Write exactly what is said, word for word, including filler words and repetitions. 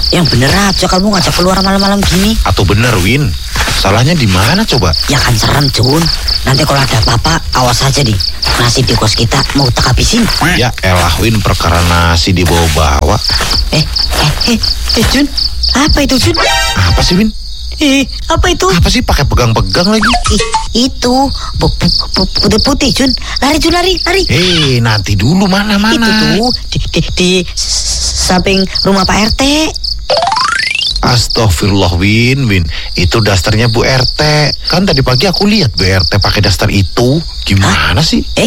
Yang bener aja kamu ngajak keluar malam-malam gini. Atau bener, Win? Salahnya di mana coba? Ya kan serem, Jun. Nanti kalau ada apa-apa, awas aja nih. Nasi di kos kita mau tak habisin. Ya elah, Win, perkara nasi dibawa-bawa. Eh, eh, eh, eh, Jun. Apa itu, Jun? Apa sih, Win? Eh, apa itu? Apa sih pakai pegang-pegang lagi? Ih, itu putih-putih, Jun. Lari, Jun, lari, lari. Eh, nanti dulu mana-mana. Itu tuh di, di, di samping rumah Pak R T. Astagfirullah, Win, Win. Itu dasternya Bu R T. Kan tadi pagi aku lihat Bu R T pakai daster itu. Gimana Hah? sih? Eh,